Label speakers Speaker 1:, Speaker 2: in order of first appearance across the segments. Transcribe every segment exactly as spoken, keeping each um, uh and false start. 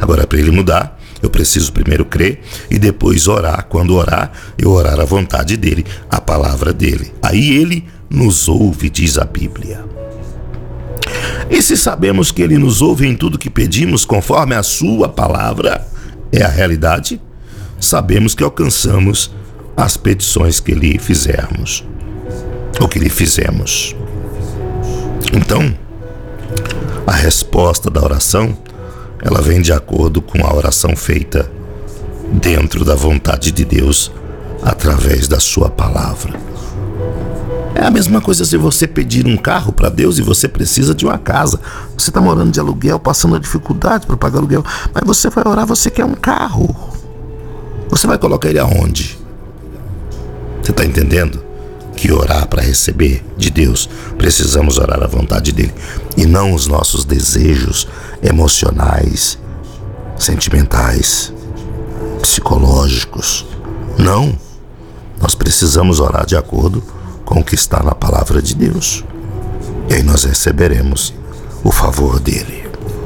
Speaker 1: Agora, para ele mudar, eu preciso primeiro crer e depois orar. Quando orar, eu orar a vontade dele, a palavra dele. Aí ele nos ouve, diz a Bíblia. E se sabemos que ele nos ouve em tudo que pedimos, conforme a sua palavra é a realidade, sabemos que alcançamos as petições que lhe fizermos, ou que lhe fizemos. Então, a resposta da oração, ela vem de acordo com a oração feita dentro da vontade de Deus, através da sua palavra. É a mesma coisa se você pedir um carro para Deus e você precisa de uma casa. Você está morando de aluguel, passando dificuldade para pagar aluguel, mas você vai orar, você quer um carro. Você vai colocar ele aonde? Você está entendendo? Que orar para receber de Deus, precisamos orar a vontade dele e não os nossos desejos emocionais, sentimentais, psicológicos. Não, nós precisamos orar de acordo com o que está na palavra de Deus, e aí nós receberemos o favor dele.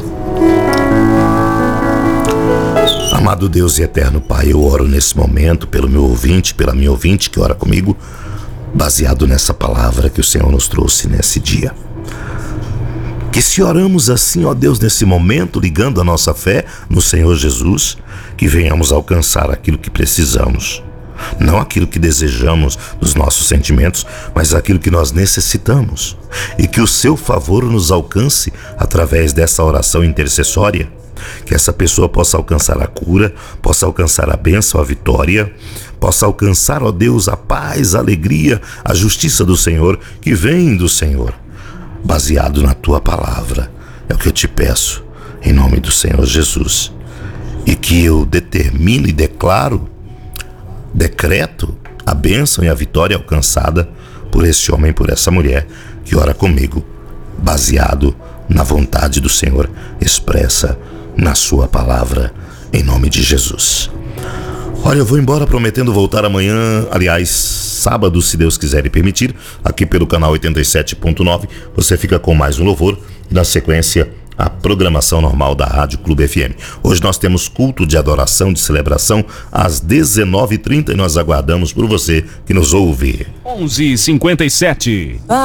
Speaker 1: Amado Deus e eterno Pai, eu oro nesse momento pelo meu ouvinte, pela minha ouvinte que ora comigo, baseado nessa palavra que o Senhor nos trouxe nesse dia. Que se oramos assim, ó Deus, nesse momento, ligando a nossa fé no Senhor Jesus, que venhamos alcançar aquilo que precisamos. Não aquilo que desejamos dos nossos sentimentos, mas aquilo que nós necessitamos. E que o seu favor nos alcance através dessa oração intercessória. Que essa pessoa possa alcançar a cura, possa alcançar a bênção, a vitória, possa alcançar, ó Deus, a paz, a alegria, a justiça do Senhor, que vem do Senhor, baseado na tua palavra. É o que eu te peço, em nome do Senhor Jesus. E que eu determino e declaro, decreto a bênção e a vitória alcançada por esse homem, por essa mulher que ora comigo, baseado na vontade do Senhor expressa na sua palavra, em nome de Jesus. Olha, eu vou embora prometendo voltar amanhã, aliás, sábado, se Deus quiser e permitir, aqui pelo canal oitenta e sete ponto nove. Você fica com mais um louvor e, na sequência, a programação normal da Rádio Clube F M. Hoje nós temos culto de adoração, de celebração, às dezenove e trinta, e nós aguardamos por você que nos ouve.
Speaker 2: onze e cinquenta e sete.